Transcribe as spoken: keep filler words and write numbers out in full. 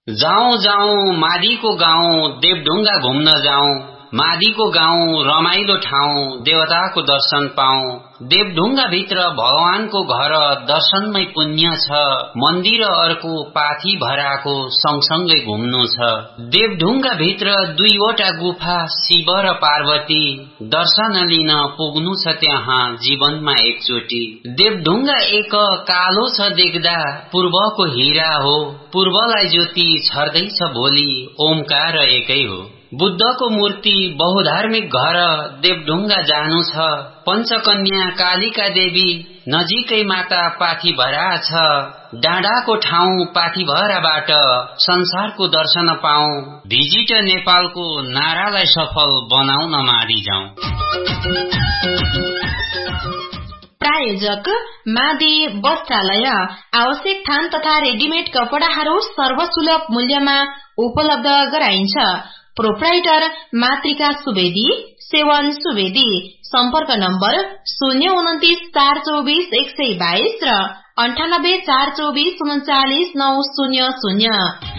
जाउँ जाउँ मादीको गाउँ देवढुङ्गा घुम्न जाउँ, मादीको गाउँ रमाइलो ठाउँ देवताको दर्शन पाऊँ। देवढुङ्गा भित्र भगवानको घर दर्शनमै पुण्य छ, मन्दिर अर्को पाथी भराको सँगसँगै घुम्नु छ। देवढुङ्गा भित्र दुईवटा गुफा शिव र पार्वती, दर्शन लिन पुग्नु छ त्यहाँ जीवनमा एकचोटि। देवढुङ्गा एक कालो छ देख्दा पूर्वको हीरा हो, पूर्वलाई ज्योति छर्दैछ भोलि ओमकार एकै हो। बुद्धको मूर्ति बहुधार्मिक घर देवढुङ्गा जानु छ, पञ्चकन्या कालिका देवी नजिकै माता पाथिभरा छ। डाँडाको ठाउँ पाथिभराबाट संसारको दर्शन पाऊँ, भिजिट नेपालको नारालाई सफल बनाउन माडी जाउँ। प्रायोजक मादी वस्त्रालय, आवश्यक थान तथा रेडिमेड कपडाहरू सर्वसुलभ मूल्यमा उपलब्ध गराइन्छ। प्रोप्राइटर मातृका सुवेदी, सेवन सुवेदी। सम्पर्क नम्बर शून्य उन्तिस चार चौबीस एक सय बाइस र अन्ठानब्बे चार चौबीस उन्चालिस नौ शून्य शून्य।